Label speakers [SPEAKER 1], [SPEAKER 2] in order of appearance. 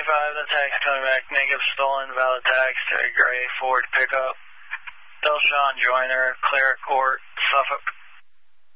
[SPEAKER 1] the tax coming back. Negative stolen, valid tax, Terry Gray, Ford pickup. Delshawn Joyner, Clare Court, Suffolk.